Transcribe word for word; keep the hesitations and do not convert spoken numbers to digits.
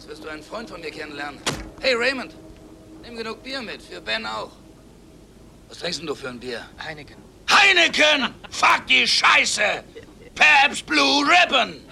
wirst du einen Freund von mir kennenlernen. Hey, Raymond, nimm genug Bier mit, für Ben auch. Was trinkst denn du für ein Bier? Heineken. Heineken! Fuck die Scheiße! Pabst Blue Ribbon!